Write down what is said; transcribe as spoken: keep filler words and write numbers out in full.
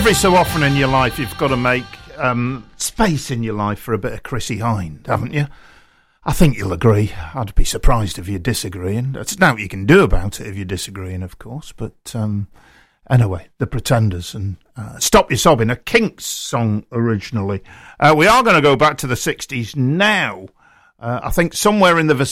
Every so often in your life, you've got to make um, space in your life for a bit of Chrissie Hynde, haven't you? I think you'll agree. I'd be surprised if you're disagreeing. There's nothing you can do about it if you're disagreeing, of course. But um, anyway, The Pretenders and uh, Stop Your Sobbing, a Kinks song originally. Uh, we are going to go back to the sixties now. Uh, I think somewhere in the